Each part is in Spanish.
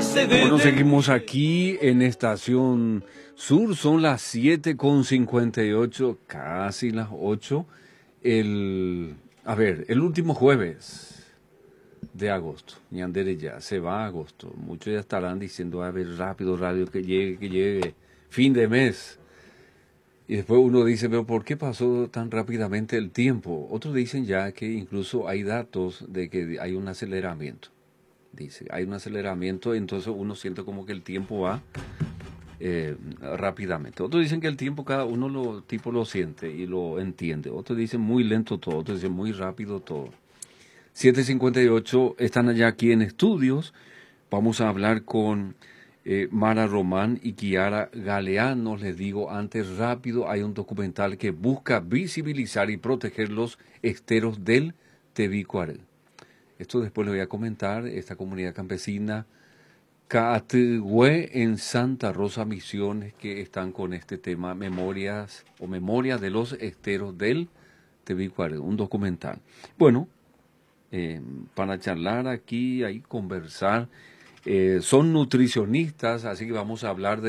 Bueno, seguimos aquí en Estación Sur, son las 7:58, casi las 8. El último jueves de agosto, Ñandere ya, se va a agosto. Muchos ya estarán diciendo, a ver, rápido, que llegue, fin de mes. Y después uno dice, pero ¿por qué pasó tan rápidamente el tiempo? Otros dicen ya que incluso hay datos de que hay un aceleramiento. Dice, hay un aceleramiento, entonces uno siente como que el tiempo va rápidamente. Otros dicen que el tiempo cada uno lo siente y lo entiende. Otros dicen muy lento todo, otros dicen muy rápido todo. 7:58, están allá aquí en estudios. Vamos a hablar con Mara Román y Kiara Galeano. Les digo antes rápido, hay un documental que busca visibilizar y proteger los esteros del Tebicuarel. Esto después le voy a comentar, esta comunidad campesina Caatihue en Santa Rosa Misiones, que están con este tema, memoria de los esteros del Tebicuarel, un documental. Bueno, para charlar aquí, ahí conversar, son nutricionistas, así que vamos a hablar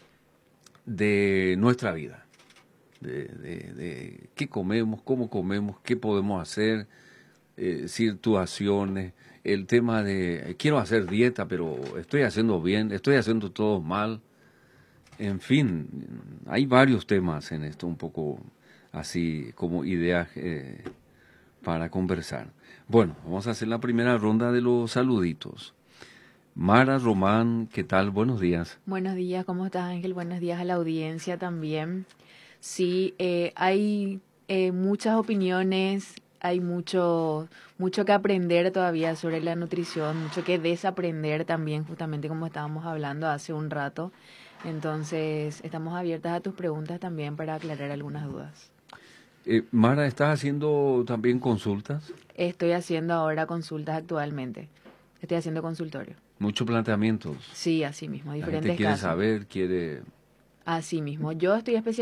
de nuestra vida, de qué comemos, cómo comemos, qué podemos hacer, situaciones, el tema de quiero hacer dieta, pero estoy haciendo bien, estoy haciendo todo mal. En fin, hay varios temas en esto, un poco así como ideas para conversar. Bueno, vamos a hacer la primera ronda de los saluditos. Mara Román, ¿qué tal? Buenos días. Buenos días, ¿cómo estás, Ángel? Buenos días a la audiencia también. Sí, hay muchas opiniones, hay mucho que aprender todavía sobre la nutrición, mucho que desaprender también, justamente como estábamos hablando hace un rato. Entonces, estamos abiertas a tus preguntas también para aclarar algunas dudas. Mara, ¿estás haciendo también consultas? Estoy haciendo ahora consultas actualmente. Estoy haciendo consultorio. Muchos planteamientos. Sí, así mismo, La gente diferentes quiere casos. saber, quiere... Así mismo. Yo estoy especializada